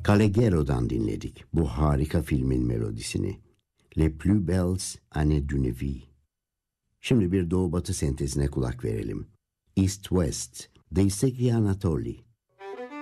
Callejero'dan dinledik bu harika filmin melodisini. Les plus belles années d'une vie. Şimdi bir doğu batı sentezine kulak verelim. East West, Deiseki Anatoli.